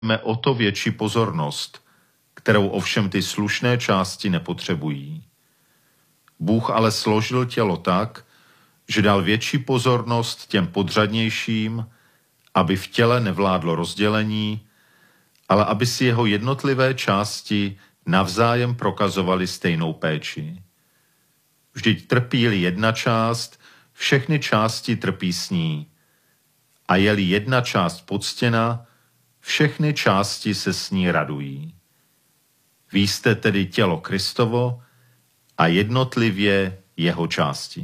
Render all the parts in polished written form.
o to větší pozornost, kterou ovšem ty slušné části nepotřebují. Bůh ale složil tělo tak, že dal větší pozornost těm podřadnějším, aby v těle nevládlo rozdělení, ale aby si jeho jednotlivé části navzájem prokazovaly stejnou péči. Vždyť trpí-li jedna část, všechny části trpí s ní. A je-li jedna část poctěna, všechny části se s ní radují. Vy jste tedy tělo Kristovo a jednotlivě jeho části.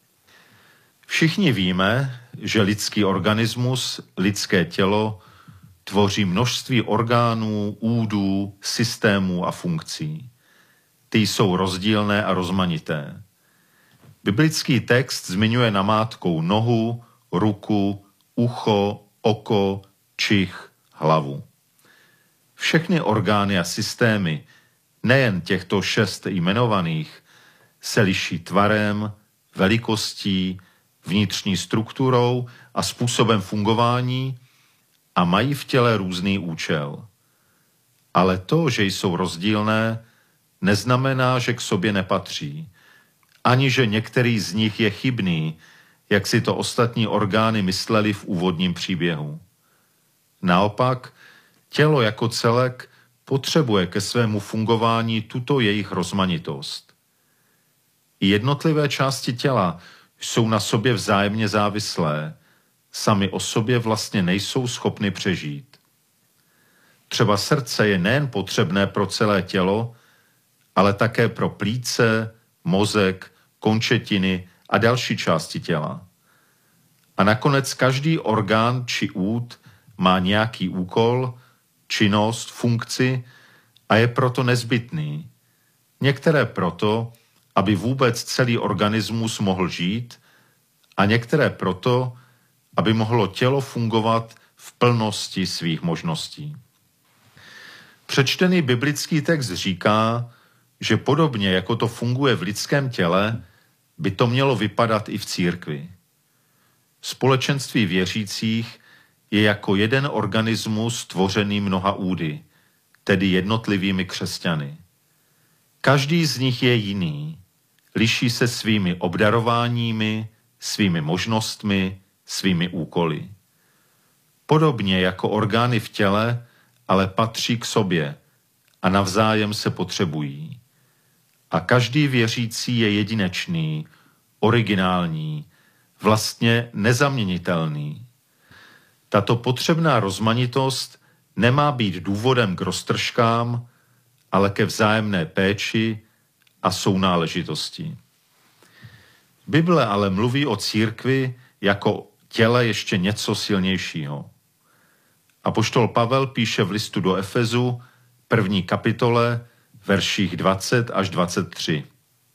Všichni víme, že lidský organismus, lidské tělo, tvoří množství orgánů, údů, systémů a funkcí. Ty jsou rozdílné a rozmanité. Biblický text zmiňuje namátkou nohu, ruku, ucho, oko, čich, hlavu. Všechny orgány a systémy, nejen těchto 6 jmenovaných, se liší tvarem, velikostí, vnitřní strukturou a způsobem fungování a mají v těle různý účel. Ale to, že jsou rozdílné, neznamená, že k sobě nepatří, ani že některý z nich je chybný, jak si to ostatní orgány mysleli v úvodním příběhu. Naopak, tělo jako celek potřebuje ke svému fungování tuto jejich rozmanitost. I jednotlivé části těla jsou na sobě vzájemně závislé, sami o sobě vlastně nejsou schopny přežít. Třeba srdce je nejen potřebné pro celé tělo, ale také pro plíce, mozek, končetiny a další části těla. A nakonec každý orgán či úd má nějaký úkol, činnost, funkci a je proto nezbytný. Některé proto, aby vůbec celý organismus mohl žít, a některé proto, aby mohlo tělo fungovat v plnosti svých možností. Přečtený biblický text říká, že podobně jako to funguje v lidském těle, by to mělo vypadat i v církvi. Společenství věřících je jako jeden organismus tvořený mnoha údy, tedy jednotlivými křesťany. Každý z nich je jiný, liší se svými obdarováními, svými možnostmi, svými úkoly. Podobně jako orgány v těle, ale patří k sobě a navzájem se potřebují. A každý věřící je jedinečný, originální, vlastně nezaměnitelný. Tato potřebná rozmanitost nemá být důvodem k roztržkám, ale ke vzájemné péči a sounáležitosti. Bible ale mluví o církvi jako těle ještě něco silnějšího. Apoštol Pavel píše v listu do Efezu, 1. kapitole, verších 20 až 23.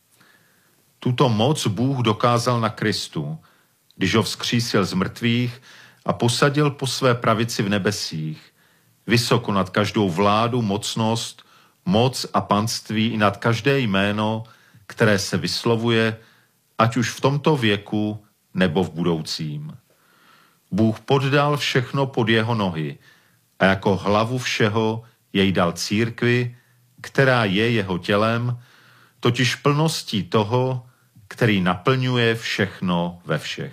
Tuto moc Bůh dokázal na Kristu, když ho vzkřísil z mrtvých a posadil po své pravici v nebesích, vysoko nad každou vládu, mocnost, moc a panství i nad každé jméno, které se vyslovuje, ať už v tomto věku nebo v budoucím. Bůh poddal všechno pod jeho nohy a jako hlavu všeho jej dal církvi, která je jeho tělem, totiž plností toho, který naplňuje všechno ve všech.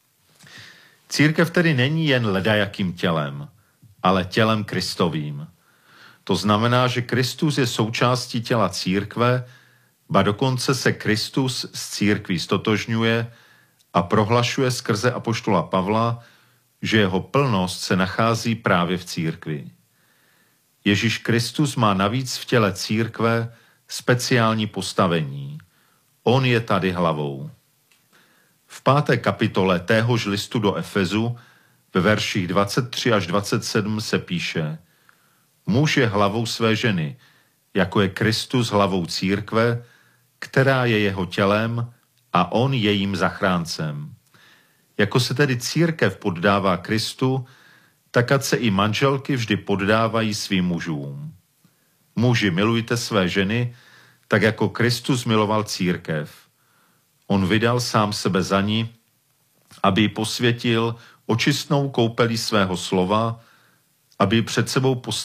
Církev tedy není jen ledajakým tělem, ale tělem Kristovým. To znamená, že Kristus je součástí těla církve, ba dokonce se Kristus s církví stotožňuje a prohlašuje skrze apoštola Pavla, že jeho plnost se nachází právě v církvi. Ježíš Kristus má navíc v těle církve speciální postavení. On je tady hlavou. V 5. kapitole téhož listu do Efezu ve verších 23 až 27 se píše: Muž je hlavou své ženy, jako je Kristus hlavou církve, která je jeho tělem a on jejím zachráncem. Jako se tedy církev poddává Kristu, tak ať se i manželky vždy poddávají svým mužům. Muži, milujte své ženy, tak jako Kristus miloval církev. On vydal sám sebe za ní, aby ji posvětil očistnou koupelí svého slova, aby před sebou